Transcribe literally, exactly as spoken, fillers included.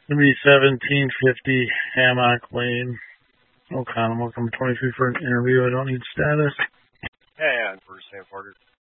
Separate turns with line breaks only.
Maybe seventeen fifty Hammock Lane. O'Connell, welcome twenty-three for an interview. I don't need status.
Yeah, yeah, for Sam Parker.